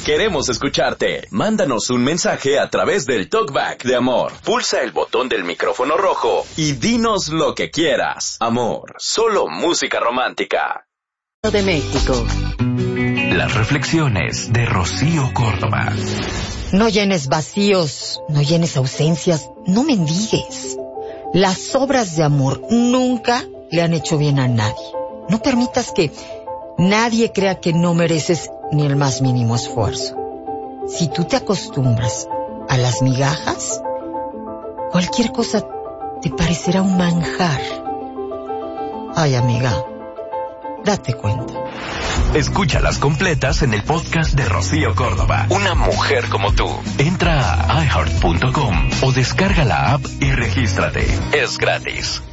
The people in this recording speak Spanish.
Queremos escucharte. Mándanos un mensaje a través del Talkback de Amor. Pulsa el botón del micrófono rojo y dinos lo que quieras. Amor, solo música romántica. De México. Las reflexiones de Rocío Córdoba. No llenes vacíos, no llenes ausencias, no mendigues. Las obras de amor nunca le han hecho bien a nadie. No permitas que nadie crea que no mereces ni el más mínimo esfuerzo. Si tú te acostumbras a las migajas, cualquier cosa te parecerá un manjar. Ay, amiga, date cuenta. Escúchalas completas en el podcast de Rocío Córdoba. Una mujer como tú. Entra a iHeart.com o descarga la app y regístrate. Es gratis.